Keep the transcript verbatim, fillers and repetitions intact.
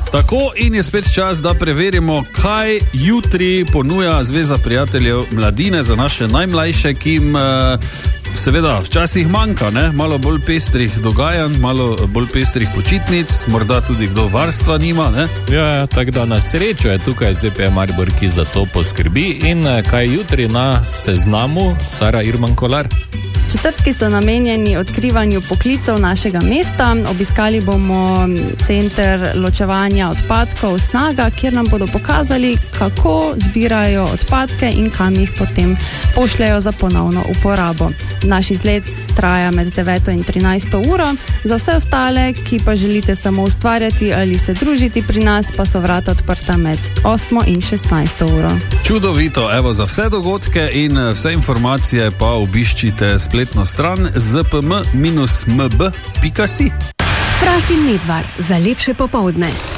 Tako, in je spet čas, da preverimo, kaj jutri ponuja Zveza prijateljev mladine za naše najmlajše, ki jim seveda včasih manjka, ne? Malo bolj pestrih dogajanj, malo bolj pestrih počitnic, morda tudi kdo varstva nima, ne? Ja, tako da na srečo je tukaj Z P Maribor, ki za to poskrbi. In kaj jutri na seznamu, Sara Irman Kolar? Četrtki so namenjeni odkrivanju poklicev našega mesta. Obiskali bomo center ločevanja odpadkov Snaga, kjer nam bodo pokazali, kako zbirajo odpadke in kam jih potem pošljajo za ponovno uporabo. Naš izlet traja med deveto in trinajsto uro. Za vse ostale, ki pa želite samo ustvarjati ali se družiti pri nas, pa so vrata odprta med osmo in šestnajsto uro. Čudovito, evo, za vse dogodke in vse informacije pa obiščite spletno stran z p m dash m b pika si. Fras in Medvard za lepše popoldne.